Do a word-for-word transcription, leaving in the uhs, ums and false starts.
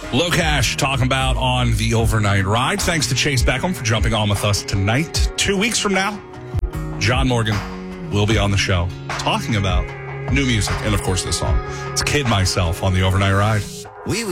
Locash talking about on the overnight ride. Thanks to Chase Beckham for jumping on with us tonight. Two weeks from now, John Morgan will be on the show talking about new music and, of course, this song. It's Kid Myself on the overnight ride. We